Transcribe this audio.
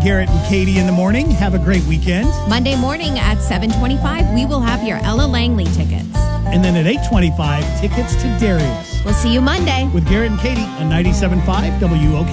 Garrett and Katie in the morning. Have a great weekend. Monday morning at 7:25, we will have your Ella Langley tickets. And then at 8:25, tickets to Darius. We'll see you Monday. With Garrett and Katie on 97.5 WOK.